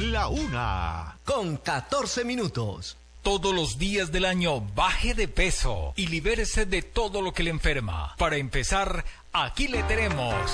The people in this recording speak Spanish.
La 1:14. Todos los días del año baje de peso y libérese de todo lo que le enferma. Para empezar, aquí le tenemos